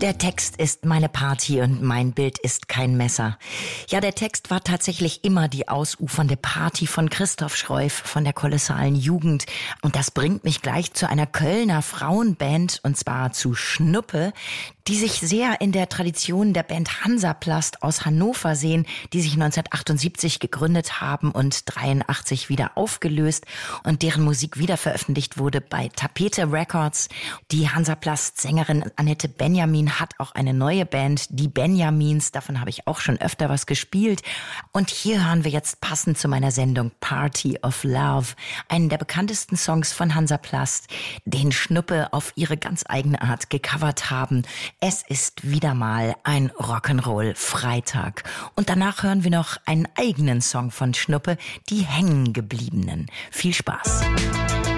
Der Text ist meine Party und mein Bild ist kein Messer. Ja, der Text war tatsächlich immer die ausufernde Party von Christoph Schroif von der kolossalen Jugend. Und das bringt mich gleich zu einer Kölner Frauenband, und zwar zu Schnuppe, die sich sehr in der Tradition der Band Hansaplast aus Hannover sehen, die sich 1978 gegründet haben und 83 wieder aufgelöst und deren Musik wieder veröffentlicht wurde bei Tapete Records. Die Hansaplast-Sängerin Annette Benjamin hat auch eine neue Band, die Benjamins, davon habe ich auch schon öfter was gespielt. Und hier hören wir jetzt passend zu meiner Sendung Party of Love, einen der bekanntesten Songs von Hansaplast, den Schnuppe auf ihre ganz eigene Art gecovert haben. Es ist wieder mal ein Rock'n'Roll-Freitag. Und danach hören wir noch einen eigenen Song von Schnuppe, die Hängengebliebenen. Viel Spaß!